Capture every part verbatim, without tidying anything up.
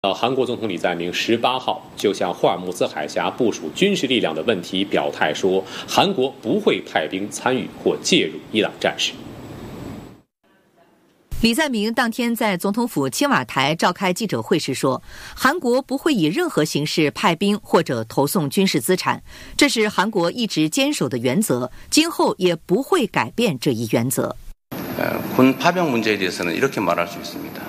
韩国总统李在明十八号就向霍尔木兹海峡部署军事力量的问题表态说，韩国不会派兵参与或介入伊朗战事。 李在明当天在总统府青瓦台召开记者会时说，韩国不会以任何形式派兵或者投送军事资产，这是韩国一直坚守的原则，今后也不会改变这一原则。 군 파병 문제에 대해서는 이렇게 말할 수 있습니다.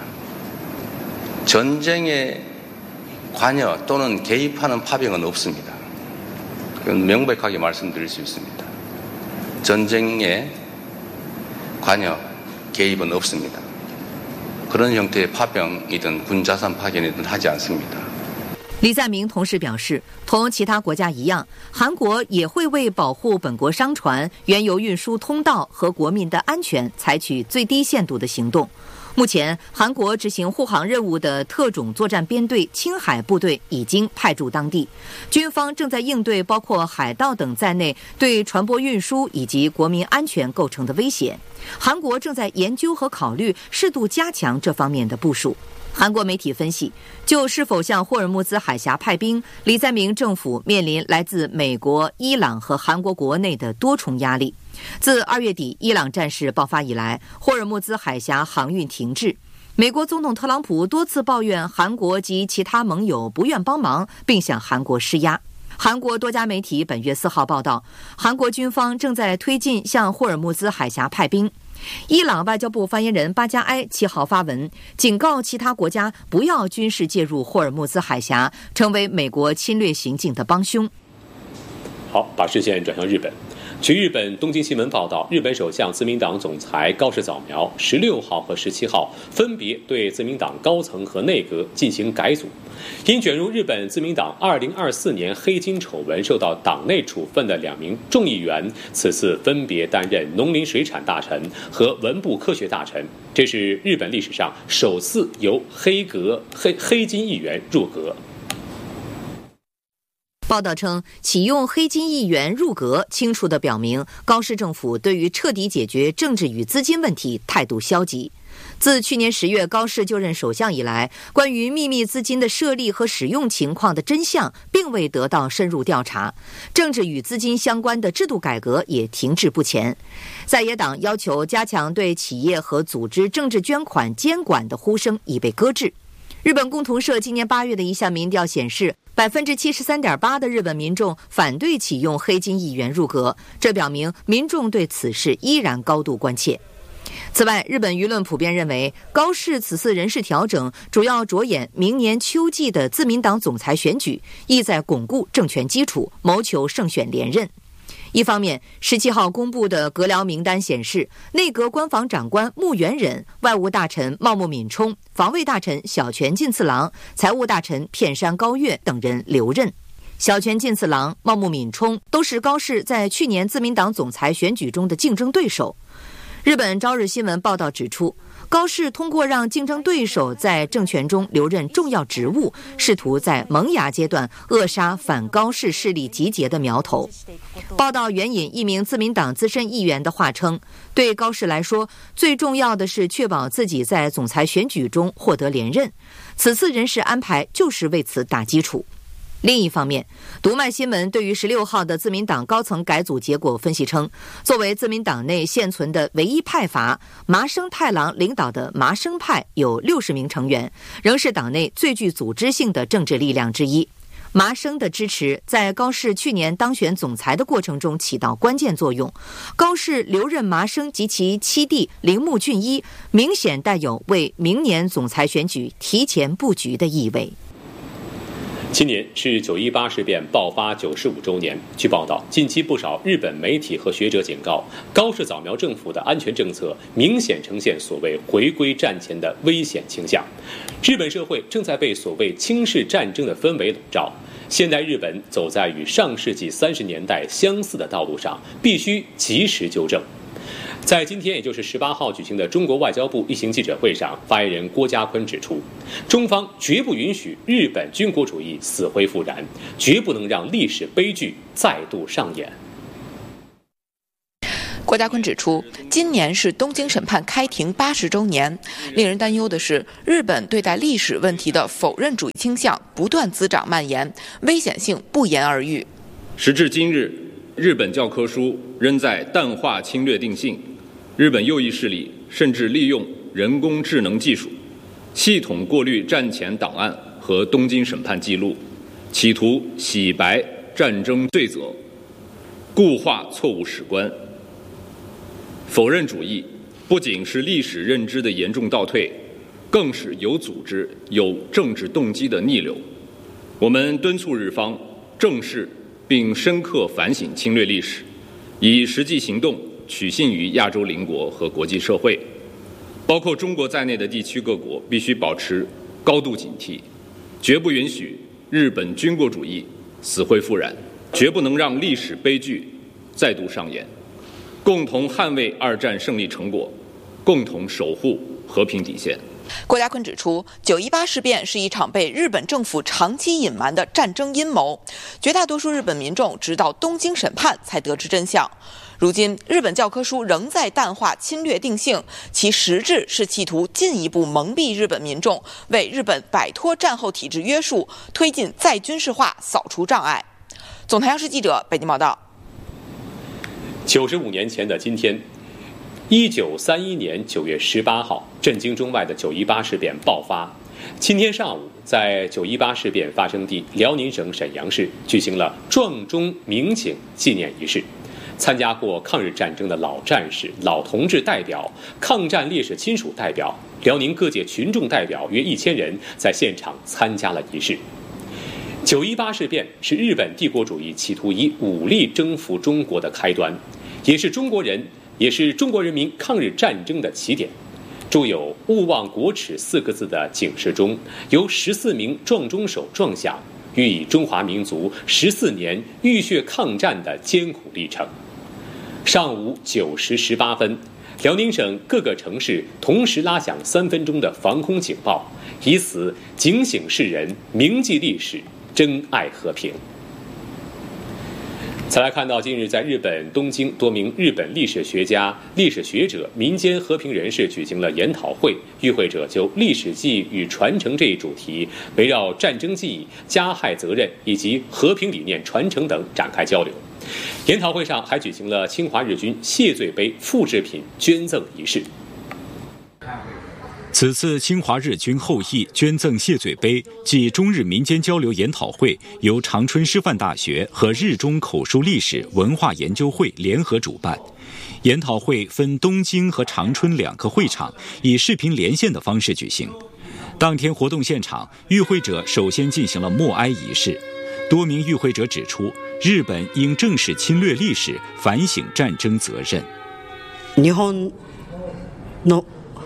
전쟁에 관여 또는 개입하는 파병은 없습니다. 그건 명백하게 말씀드릴 수 있습니다. 전쟁에 관여, 개입은 없습니다. 그런 형태의 파병이든 군자산 파견이든 하지 않습니다. 李在明同时表示，同其他国家一样，韩国也会为保护本国商船、原油运输通道和国民的安全采取最低限度的行动。目前，韩国执行护航任务的特种作战编队青海部队已经派驻当地，军方正在应对包括海盗等在内对船舶运输以及国民安全构成的威胁。韩国正在研究和考虑适度加强这方面的部署。韩国媒体分析，就是否向霍尔木兹海峡派兵，李在明政府面临来自美国、伊朗和韩国国内的多重压力。自二月底伊朗战事爆发以来，霍尔木兹海峡航运停滞。美国总统特朗普多次抱怨韩国及其他盟友不愿帮忙，并向韩国施压。韩国多家媒体本月四号报道，韩国军方正在推进向霍尔木兹海峡派兵。伊朗外交部发言人巴加埃七号发文，警告其他国家不要军事介入霍尔木兹海峡，成为美国侵略行径的帮凶。 好，把视线转向日本。据日本东京新闻报道，日本首相自民党总裁高市早苗十六号和十七号分别对自民党高层和内阁进行改组。因卷入日本自民党二零二四年黑金丑闻受到党内处分的两名众议员，此次分别担任农林水产大臣和文部科学大臣，这是日本历史上首次由黑阁黑黑金议员入阁。 报道称，启用黑金议员入阁，清楚地表明高市政府对于彻底解决政治与资金问题态度消极。自去年十月高市就任首相以来，关于秘密资金的设立和使用情况的真相并未得到深入调查，政治与资金相关的制度改革也停滞不前。在野党要求加强对企业和组织政治捐款监管的呼声已被搁置。日本共同社今年八月的一项民调显示，百分之七十三点八的日本民众反对启用黑金议员入阁，这表明民众对此事依然高度关切。此外，日本舆论普遍认为，高市此次人事调整主要着眼明年秋季的自民党总裁选举，意在巩固政权基础，谋求胜选连任。一方面，十七号公布的阁僚名单显示，内阁官房长官木原忍、外务大臣茂木敏充、防卫大臣小泉进次郎、财务大臣片山高月等人留任。小泉进次郎、茂木敏充都是高市在去年自民党总裁选举中的竞争对手。日本朝日新闻报道指出，高市通过让竞争对手在政权中留任重要职务，试图在萌芽阶段扼杀反高市势力集结的苗头。报道援引一名自民党资深议员的话称，对高市来说，最重要的是确保自己在总裁选举中获得连任，此次人事安排就是为此打基础。另一方面，读卖新闻对于十六号的自民党高层改组结果分析称，作为自民党内现存的唯一派阀，麻生太郎领导的麻生派有六十名成员，仍是党内最具组织性的政治力量之一。麻生的支持在高市去年当选总裁的过程中起到关键作用。高市留任麻生及其七弟铃木俊一，明显带有为明年总裁选举提前布局的意味。 今年是九一八事变爆发九十五周年。据报道，近期不少日本媒体和学者警告，高市早苗政府的安全政策明显呈现所谓回归战前的危险倾向。日本社会正在被所谓轻视战争的氛围笼罩。现代日本走在与上世纪三十年代相似的道路上，必须及时纠正。在今天，也就是十八号举行的中国外交部例行记者会上，发言人郭家坤指出，中方绝不允许日本军国主义死灰复燃，绝不能让历史悲剧再度上演。 郭家坤指出，今年是东京审判开庭八十周年，令人担忧的是，日本对待历史问题的否认主义倾向不断滋长蔓延，危险性不言而喻。 时至今日，日本教科书仍在淡化侵略定性，日本右翼势力甚至利用人工智能技术，系统过滤战前档案和东京审判记录，企图洗白战争罪责，固化错误史观。否认主义不仅是历史认知的严重倒退，更是有组织、有政治动机的逆流。我们敦促日方正视并深刻反省侵略历史，以实际行动取信于亚洲邻国和国际社会，包括中国在内的地区各国必须保持高度警惕，绝不允许日本军国主义死灰复燃，绝不能让历史悲剧再度上演，共同捍卫二战胜利成果，共同守护和平底线。 郭家坤指出，九一八事变是一场被日本政府长期隐瞒的战争阴谋，绝大多数日本民众直到东京审判才得知真相。如今，日本教科书仍在淡化侵略定性，其实质是企图进一步蒙蔽日本民众，为日本摆脱战后体制约束，推进再军事化，扫除障碍。总台央视记者北京报道。 九十五年前的今天，一九三一年九月十八号，震惊中外的九一八事变爆发。今天上午，在九一八事变发生地辽宁省沈阳市举行了撞钟鸣警纪念仪式。参加过抗日战争的老战士、老同志代表、抗战烈士亲属代表、辽宁各界群众代表约一千人在现场参加了仪式。九一八事变是日本帝国主义企图以武力征服中国的开端，也是中国人也是中国人民抗日战争的起点。铸有“勿忘国耻”四个字的警示钟，由十四名撞钟手撞响，寓意中华民族十四年浴血抗战的艰苦历程。上午九时十八分，辽宁省各个城市同时拉响三分钟的防空警报，以此警醒世人，铭记历史，珍爱和平。再来看到近日在日本东京，多名日本历史学家、历史学者、民间和平人士举行了研讨会，与会者就历史记忆与传承这一主题，围绕战争记忆、加害责任以及和平理念传承等展开交流。研讨会上还举行了侵华日军谢罪碑复制品捐赠仪式。 此次侵华日军后裔捐赠谢罪碑暨中日民间交流研讨会由长春师范大学和日中口述历史文化研究会联合主办。研讨会分东京和长春两个会场，以视频连线的方式举行。当天活动现场，与会者首先进行了默哀仪式。多名与会者指出，日本应正视侵略历史，反省战争责任。 日本の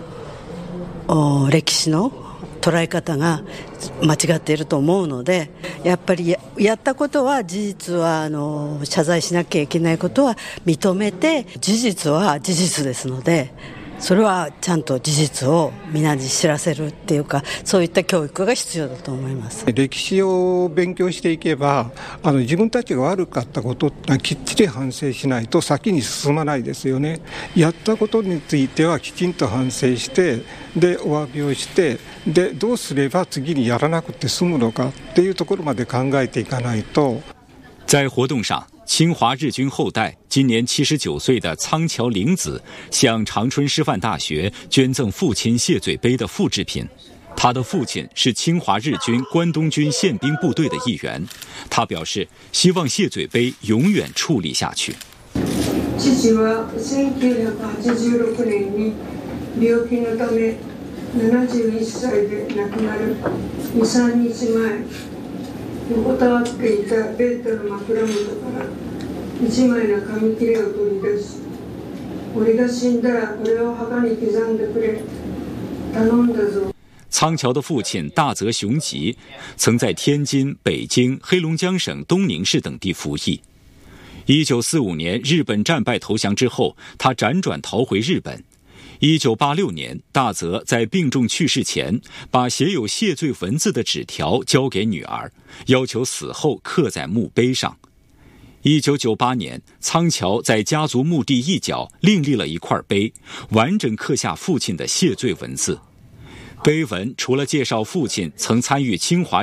歴史の捉え方が間違っていると思うので、やっぱり や, やったことは事実はあの謝罪しなきゃいけないことは認めて、事実は事実ですので、それはちゃんと事実を皆に知らせるっていうか、そういった教育が必要だと思います。 歴史を勉強していけば、あの自分たちが悪かったことはきっちり反省しないと先に進まないですよね。やったことについてはきちんと反省して、でお詫びをして、でどうすれば次にやらなくて済むのかっていうところまで考えていかないと。 在活动上，侵华日军后代今年七十九岁的仓桥玲子向长春师范大学捐赠父亲谢罪碑的复制品。他的父亲是侵华日军关东军宪兵部队的一员，他表示希望谢罪碑永远矗立下去。 父はせんきゅうひゃくはちじゅうろくねんに病気のためななじゅういっさいで亡くなるに、さんにちまえ、横たわっていたベッドの枕元から一枚の紙切れを取り出し、俺が死んだらこれを墓に刻んでくれ、頼んだぞ。 仓桥的父亲大泽雄吉曾在天津、北京、黑龙江省东宁市等地服役。一九四五年日本战败投降之后，他辗转逃回日本。一九八六年，大泽在病重去世前，把写有谢罪文字的纸条交给女儿，要求死后刻在墓碑上。 一九九八年，仓桥在家族墓地一角另立了一块碑，完整刻下父亲的谢罪文字。碑文除了介绍父亲曾参与侵华